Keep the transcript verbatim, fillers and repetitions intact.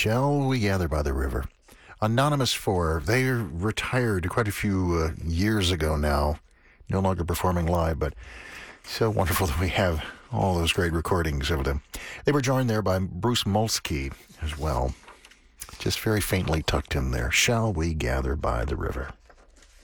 Shall We Gather by the River? Anonymous four, they retired quite a few uh, years ago now, no longer performing live, but so wonderful that we have all those great recordings of them. They were joined there by Bruce Molsky as well, just very faintly tucked in there. Shall We Gather by the River?